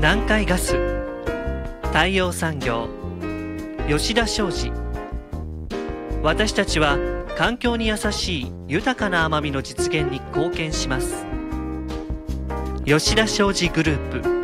南海ガス、太陽産業、吉田商事。私たちは環境に優しい豊かな甘みの実現に貢献します。吉田商事グループ。